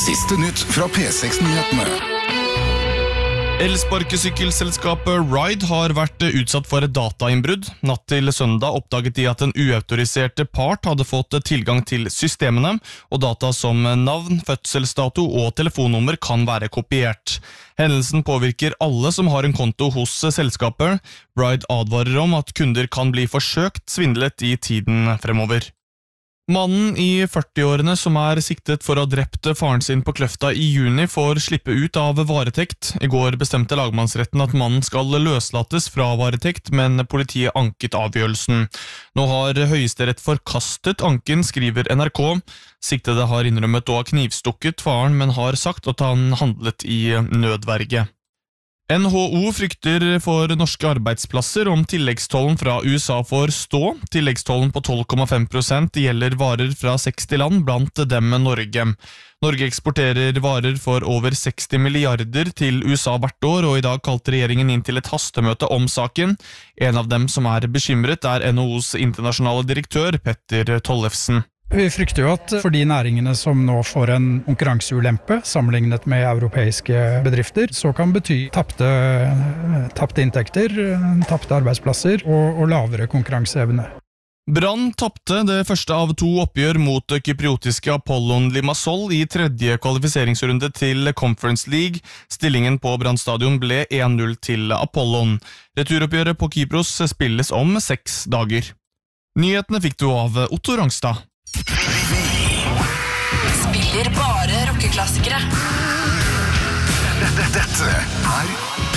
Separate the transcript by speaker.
Speaker 1: Siste nytt fra P6-nyhetene.
Speaker 2: Elsparkesykkelselskapet Ride har vært utsatt for et datainnbrudd. Natt til søndag oppdaget de at en uautoriserte part hadde fått tilgang til systemene, og data som navn, fødselsdato og telefonnummer kan være kopiert. Hendelsen påvirker alle som har en konto hos selskapet. Ride advarer om at kunder kan bli forsøkt svindlet i tiden fremover. Mannen i 40-årene som siktet for å ha drept faren sin på Kløfta i juni får slippe ut av varetekt. I går bestemte lagmannsretten at mannen skal løslates fra varetekt, men politiet anket avgjørelsen. Nå har Høyesterett forkastet anken, skriver NRK. Siktede har innrømmet å ha knivstukket faren, men har sagt at han handlet i nødverge. NHO frykter for norske arbeidsplasser om tilleggstollen fra USA får stå. Tilleggstollen på 12,5% gjelder varer fra 60 land, blant dem Norge. Norge eksporterer varer for over 60 milliarder til USA hvert år, og i dag kalte regjeringen inn til et hastemøte om saken. En av dem som bekymret NHOs internasjonale direktør, Petter Tollefsen.
Speaker 3: Vi frykter jo at for de næringene som nå får en konkurranseulempe sammenlignet med europeiske bedrifter, så kan bety tapte inntekter, tapte arbeidsplasser og lavere konkurranseevne.
Speaker 2: Brann tapte det første av 2 oppgjør mot kypriotiske Apollon Limassol i 3. kvalifiseringsrunde til Conference League. Stillingen på Brann stadion ble 1-0 til Apollon. Returoppgjøret på Kypros spilles om 6 dager. Nyhetene fikk du av Otto Rangstad.
Speaker 4: Spiller bare rockeklassikere.
Speaker 1: Dette